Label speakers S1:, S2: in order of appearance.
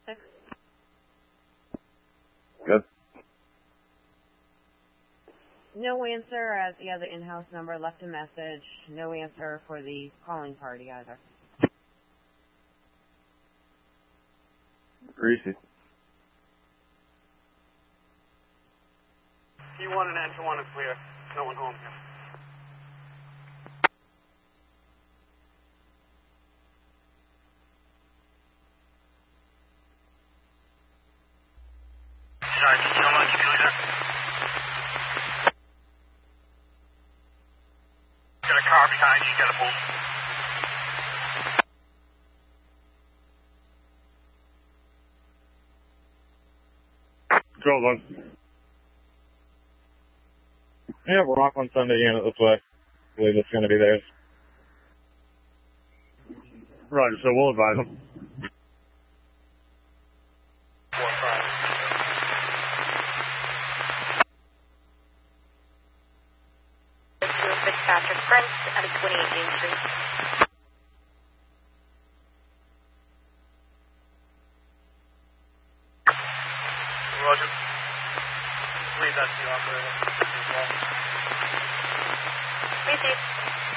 S1: 6.
S2: Good.
S1: No answer as the other in-house number left a message. No answer for the calling party either.
S2: Greasy.
S3: P1 and Enter 1 is clear. No one home here. Sergeant, someone can do that. Got a car behind you, gotta move.
S2: Control 1. Yeah, we're off on Sunday unit this way. I believe it's going to be theirs. Roger, so we'll advise them.
S3: 4-5.
S4: Fitzpatrick French out of 28 Main Street.
S3: Roger. Read that to the operator.
S4: Receive.